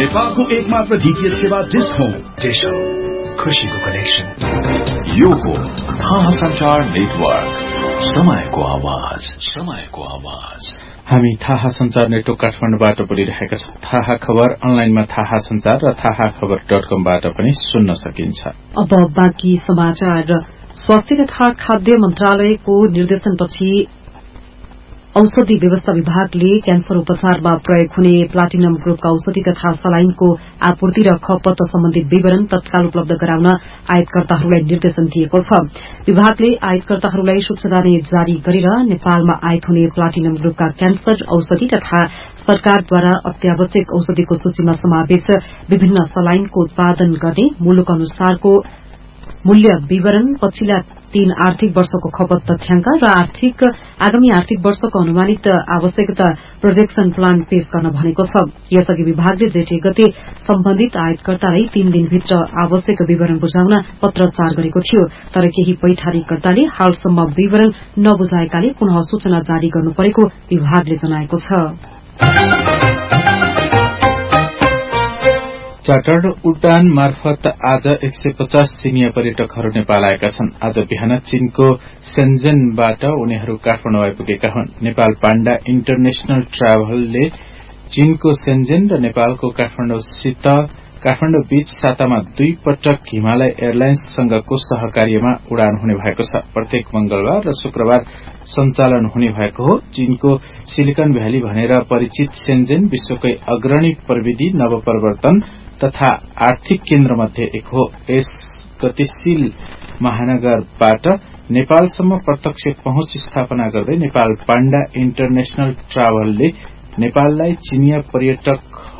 नेपालको एकमात्र डीटीएच सेवा डिश होम। डिश होम, खुशीको कनेक्सन। यो हो थाहा संचार नेटवर्क, समयको आवाज, समयको आवाज। हामी थाहा संचार नेटवर्क काठमाडौँबाट बोलिरहेका छौं। थाहा खबर अनलाइनमा थाहा संचार र थाहाखबर.com-बाट पनि सुन्न सकिन्छ। अब बाँकी समाचार। स्वास्थ्य तथा खाद्य मन्त्रालयको निर्देशनपछि औषधि व्यवस्था विभागले क्यान्सर उपचारमा प्रयोग हुने प्लाटिनम ग्रुपका औषधि तथा सलाइनको आपूर्ति र खपत सम्बन्धी विवरण तत्काल उपलब्ध गराउन आयातकर्ताहरूलाई निर्देशन दिएको छ। विभागले आयातकर्ताहरूलाई सूचना जारी गरेर नेपालमा आयात हुने प्लाटिनम ग्रुपका क्यान्सर औषधि तथा सरकारद्वारा अत्यावश्यक औषधिको सूचीमा समावेश विभिन्न सलाइनको उत्पादन गर्ने मुलुक अनुसारको मूल्य विवरण, पछिल्ला 3 आर्थिक वर्षको खपत तथ्याङ्क र आगामी आर्थिक वर्षको अनुमानित आवश्यकता प्रोजेक्सन प्लान पेश गर्न भनेको छ। यसअघि विभागले जेठ 1 गते सम्बन्धित आयातकर्तालाई 3 दिनभित्र आवश्यक विवरण बुझाउन पत्रचार गरेको थियो, तर केही पैठारीकर्ताले हालसम्म विवरण नबुझाएकाले पुनः सूचना जारी गर्नु परेको विभागले जनाएको छ। चार्टर्ड उडान मार्फत आज 150 चीनिया पर्यटकहरू नेपाल आएका छन्। आज बिहान चीनको सेन्जेनबाट उनीहरू काठमाडौँ आइपुगेका हुन्। नेपाल पाण्डा इन्टरनेशनल ट्राभलले चीनको सेन्जेन र नेपालको काठमाडौँ बीच सातामा 2 पटक हिमालय एयरलाइन्ससँगको सहकार्यमा उडान हुने भएको छ। प्रत्येक मंगलबार र शुक्रबार सञ्चालन हुने भएको हो। चीनको सिलिकन भ्याली भनेर परिचित सेन्जेन विश्वकै अग्रणी प्रविधि, नवप्रवर्तन तथा आर्थिक केन्द्रमध्ये एक हो। यस गतिशील महानगरबाट नेपालसम्म प्रत्यक्ष पहुँच स्थापना गर्दै नेपाल पाण्डा इन्टरनेशनल ट्राभलले नेपाललाई चीनिया पर्यटक